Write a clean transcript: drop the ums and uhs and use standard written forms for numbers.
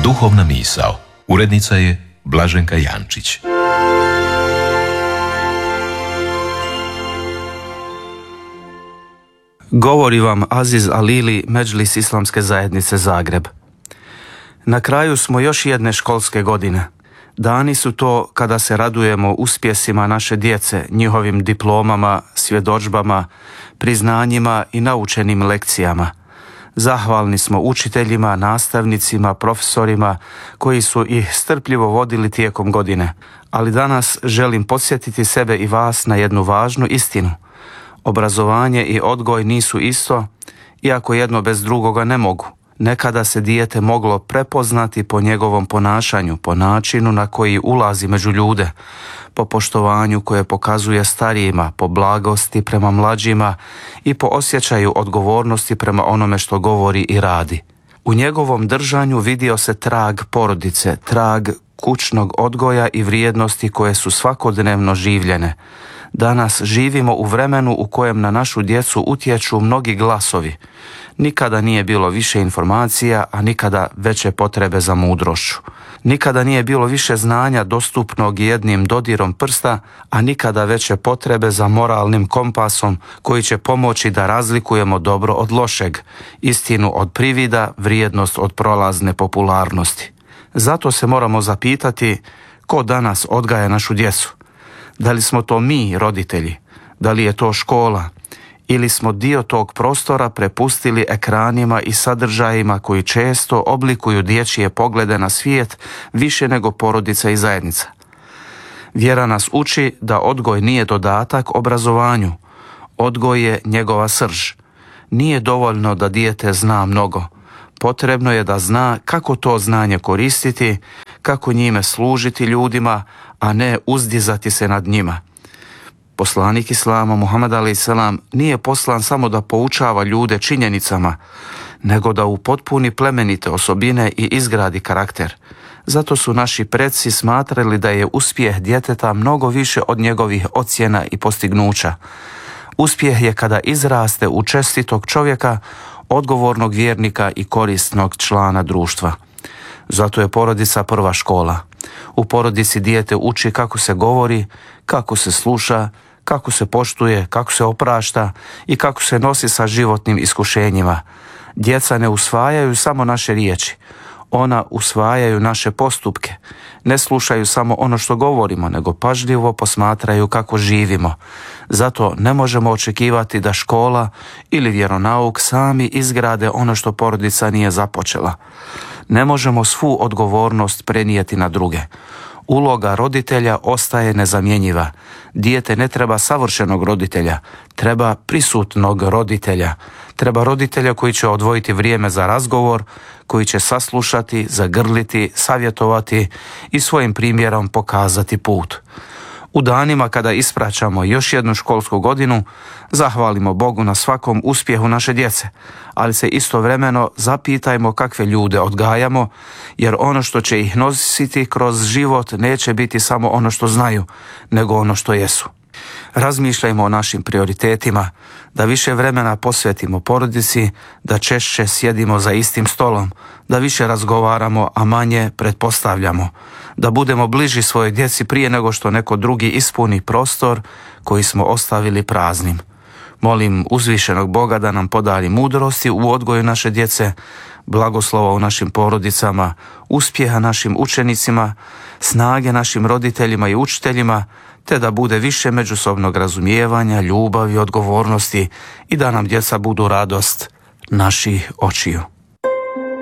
Duhovna misao. Urednica je Blaženka Jančić. Govori vam Aziz Alili, Medžlis Islamske zajednice Zagreb. Na kraju smo još jedne školske godine. Dani su to kada se radujemo uspjesima naše djece, njihovim diplomama, svjedodžbama, priznanjima i naučenim lekcijama. Zahvalni smo učiteljima, nastavnicima, profesorima koji su ih strpljivo vodili tijekom godine. Ali danas želim podsjetiti sebe i vas na jednu važnu istinu. Obrazovanje i odgoj nisu isto, iako jedno bez drugoga ne mogu. Nekada se dijete moglo prepoznati po njegovom ponašanju, po načinu na koji ulazi među ljude, po poštovanju koje pokazuje starijima, po blagosti prema mlađima i po osjećaju odgovornosti prema onome što govori i radi. U njegovom držanju vidio se trag porodice, trag kućnog odgoja i vrijednosti koje su svakodnevno življene. Danas živimo u vremenu u kojem na našu djecu utječu mnogi glasovi. Nikada nije bilo više informacija, a nikada veće potrebe za mudrošću. Nikada nije bilo više znanja dostupnog jednim dodirom prsta, a nikada veće potrebe za moralnim kompasom koji će pomoći da razlikujemo dobro od lošeg, istinu od privida, vrijednost od prolazne popularnosti. Zato se moramo zapitati ko danas odgaja našu djecu. Da li smo to mi, roditelji? Da li je to škola? Ili smo dio tog prostora prepustili ekranima i sadržajima koji često oblikuju dječje poglede na svijet više nego porodica i zajednica? Vjera nas uči da odgoj nije dodatak obrazovanju. Odgoj je njegova srž. Nije dovoljno da dijete zna mnogo. Potrebno je da zna kako to znanje koristiti, kako njime služiti ljudima, a ne uzdizati se nad njima. Poslanik Islama, Muhammed a.s. nije poslan samo da poučava ljude činjenicama, nego da upotpuni plemenite osobine i izgradi karakter. Zato su naši preci smatrali da je uspjeh djeteta mnogo više od njegovih ocjena i postignuća. Uspjeh je kada izraste u čestitog čovjeka, odgovornog vjernika i korisnog člana društva. Zato je porodica prva škola. U porodici dijete uči kako se govori, kako se sluša, kako se poštuje, kako se oprašta i kako se nosi sa životnim iskušenjima. Djeca ne usvajaju samo naše riječi, ona usvajaju naše postupke. Ne slušaju samo ono što govorimo, nego pažljivo posmatraju kako živimo. Zato ne možemo očekivati da škola ili vjeronauk sami izgrade ono što porodica nije započela. Ne možemo svu odgovornost prenijeti na druge. Uloga roditelja ostaje nezamjenjiva. Dijete ne treba savršenog roditelja, treba prisutnog roditelja. Treba roditelja koji će odvojiti vrijeme za razgovor, koji će saslušati, zagrliti, savjetovati i svojim primjerom pokazati put. U danima kada ispraćamo još jednu školsku godinu, zahvalimo Bogu na svakom uspjehu naše djece, ali se istovremeno zapitajmo kakve ljude odgajamo, jer ono što će ih nositi kroz život neće biti samo ono što znaju, nego ono što jesu. Razmišljajmo o našim prioritetima, da više vremena posvetimo porodici, da češće sjedimo za istim stolom, da više razgovaramo, a manje pretpostavljamo, da budemo bliži svojoj djeci prije nego što neko drugi ispuni prostor koji smo ostavili praznim. Molim uzvišenog Boga da nam podari mudrosti u odgoju naše djece, blagoslova u našim porodicama, uspjeha našim učenicima, snage našim roditeljima i učiteljima, te da bude više međusobnog razumijevanja, ljubavi, odgovornosti i da nam djeca budu radost naših očiju.